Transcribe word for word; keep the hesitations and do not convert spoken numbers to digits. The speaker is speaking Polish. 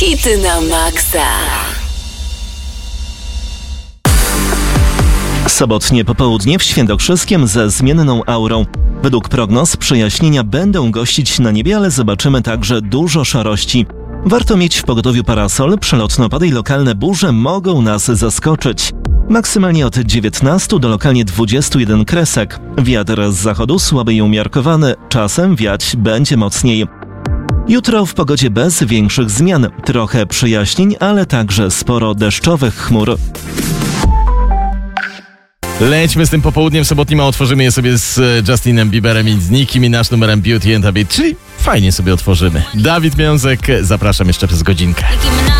Hity na maksa. Sobotnie popołudnie w Świętokrzyskiem ze zmienną aurą. Według prognoz przejaśnienia będą gościć na niebie, ale zobaczymy także dużo szarości. Warto mieć w pogotowiu parasol, przelotne opady i lokalne burze mogą nas zaskoczyć. Maksymalnie od dziewiętnastu do lokalnie dwudziestu jeden kresek. Wiatr z zachodu słaby i umiarkowany, czasem wiać będzie mocniej. Jutro w pogodzie bez większych zmian, trochę przejaśnień, ale także sporo deszczowych chmur. Lećmy z tym popołudniem sobotnim, a otworzymy je sobie z Justinem Bieberem i z Nicki Minaj numerem Beauty and the Beat, czyli fajnie sobie otworzymy. Dawid Miązek, zapraszam jeszcze przez godzinkę.